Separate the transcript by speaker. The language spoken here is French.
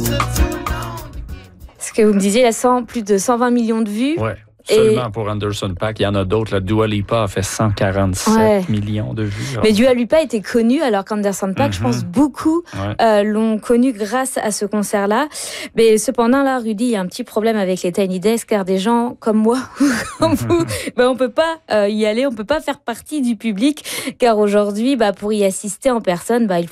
Speaker 1: Ce que vous me disiez, il y a plus de 120 millions de vues.
Speaker 2: Ouais. Seulement pour Anderson .Paak. Il y en a d'autres. La Dua Lipa a fait 147 millions de vues.
Speaker 1: Mais Dua Lipa était connue, alors qu'Anderson .Paak, je pense beaucoup l'ont connue grâce à ce concert-là. Mais cependant, là, Rudy, il y a un petit problème avec les Tiny Desk, car des gens comme moi, comme vous, on peut pas y aller, on peut pas faire partie du public, car aujourd'hui, pour y assister en personne, il